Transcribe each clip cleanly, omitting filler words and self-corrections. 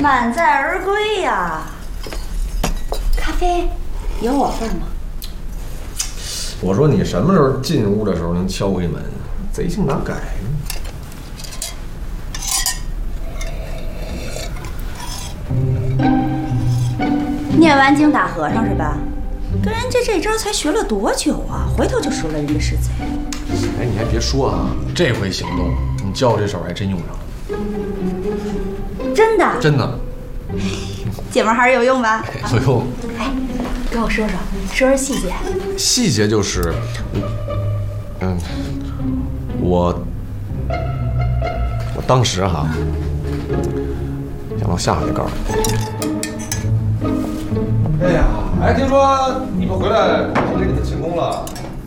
满载而归呀。咖啡有我份吗？ 我说你什么时候进屋的时候能敲回门？贼性哪改呢？ 念完经打和尚是吧？跟人家这招才学了多久啊？回头就说了人家是贼。 哎，你还别说啊，这回行动你教我这手还真用上了。 真的？ 真的。 姐们儿还是有用吧？ 有用。 哎，跟我说细节。 细节就是，我当时哈想往下面告诉你。哎呀，哎，听说你们回来，我给你们请功了。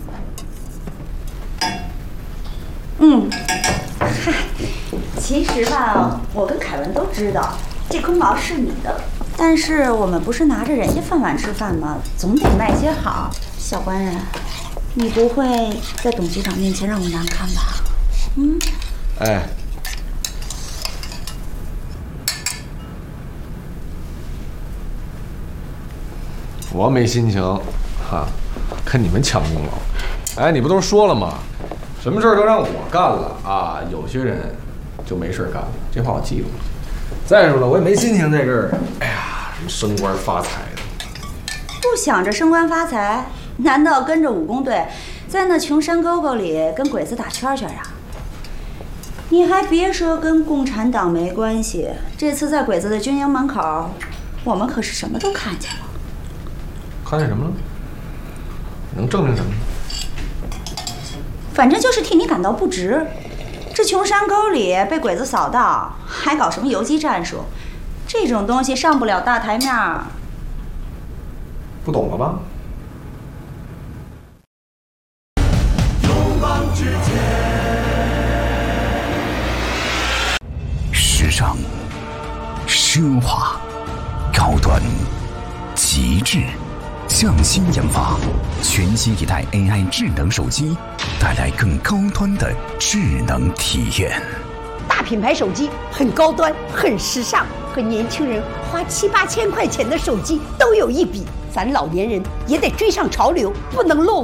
嗨，其实吧，我跟凯文都知道这功劳是你的，但是我们不是拿着人家饭碗吃饭吗？总得卖些好。小官人，你不会在董局长面前让我难堪吧？ 哎。我没心情，跟你们抢功劳。哎，你不都说了吗？什么事儿都让我干了啊！有些人就没事干了，这话我记住了。再说了，我也没心情在这儿，哎呀，什么升官发财的。 不想着升官发财，难道跟着武工队在那穷山沟沟里跟鬼子打圈圈啊？你还别说跟共产党没关系，这次在鬼子的军营门口，我们可是什么都看见了。 看见什么了？能证明什么？ 反正就是替你感到不值。这穷山沟里被鬼子扫到，还搞什么游击战术？这种东西上不了大台面儿。 不懂了吧？ 时尚、奢华、高端、极致。匠心研发，全新一代 AI 智能手机，带来更高端的智能体验。 大品牌手机很高端，很时尚，和年轻人花7、8千块钱的手机都有一比。咱老年人也得追上潮流，不能落伍。